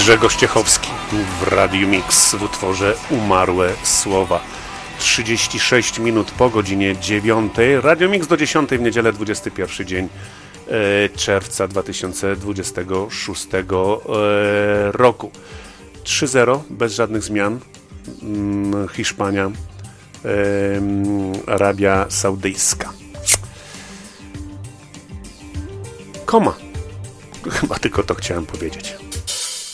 Grzegorz Ciechowski w Radiu Mix w utworze Umarłe Słowa. 36 minut po godzinie 9. Radio Mix do 10 w niedzielę, 21 dzień czerwca 2026 roku. 3-0, bez żadnych zmian. Hiszpania, Arabia Saudyjska. Koma. Chyba tylko to chciałem powiedzieć.